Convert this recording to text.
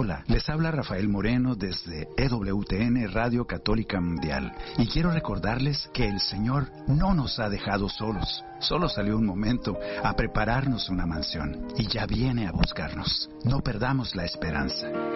Hola, les habla Rafael Moreno desde EWTN Radio Católica Mundial y quiero recordarles que el Señor no nos ha dejado solos. Solo salió un momento a prepararnos una mansión y ya viene a buscarnos. No perdamos la esperanza.